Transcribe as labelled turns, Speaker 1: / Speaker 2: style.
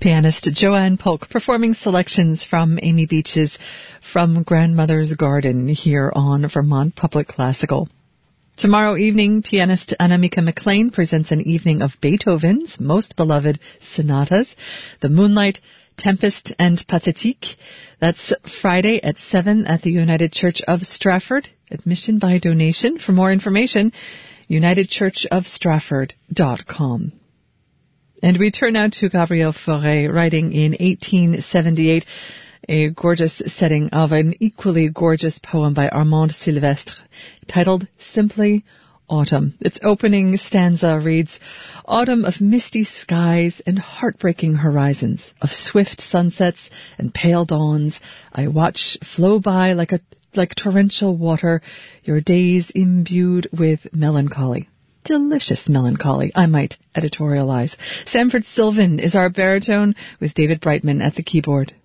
Speaker 1: Pianist Joanne Polk performing selections from Amy Beach's From Grandmother's Garden here on Vermont Public Classical. Tomorrow evening, pianist Anamika McLean presents an evening of Beethoven's most beloved sonatas, the Moonlight, Tempest, and Pathétique. That's Friday at 7 at the United Church of Stratford. Admission by donation. For more information, unitedchurchofstratford.com. And we turn now to Gabriel Fauré, writing in 1878, a gorgeous setting of an equally gorgeous poem by Armand Sylvestre, titled simply Autumn. Its opening stanza reads, "Autumn of misty skies and heartbreaking horizons, of swift sunsets and pale dawns, I watch flow by like torrential water, your days imbued with melancholy." Delicious melancholy, I might editorialize. Sanford Sylvan is our baritone, with David Brightman at the keyboard.